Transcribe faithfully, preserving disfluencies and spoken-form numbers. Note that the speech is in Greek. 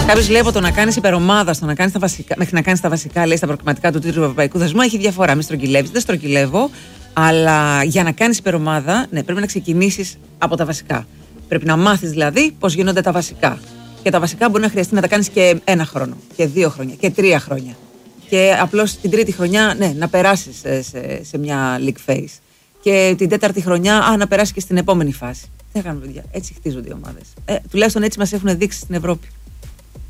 Κάποιος λέει από το να κάνεις υπερομάδα στο να κάνεις τα βασικά, μέχρι να κάνεις τα βασικά, λέει, στα προκριματικά του τρίτου ευρωπαϊκού δεσμού, έχει διαφορά. Μην στρογγυλεύεις. Δεν στρογγυλεύω, αλλά για να κάνεις υπερομάδα, ναι, πρέπει να ξεκινήσεις από τα βασικά. Πρέπει να μάθεις δηλαδή πώς γίνονται τα βασικά. Και τα βασικά μπορεί να χρειαστεί να τα κάνεις και ένα χρόνο, και δύο χρόνια, και τρία χρόνια. Και απλώς την τρίτη χρονιά, ναι, να περάσεις σε, σε, σε μια league phase. Και την τέταρτη χρονιά, α, να περάσεις και στην επόμενη φάση. Τι θα κάνουμε, παιδιά. Έτσι χτίζονται οι ομάδες. Ε, τουλάχιστον έτσι μας έχουν δείξει στην Ευρώπη.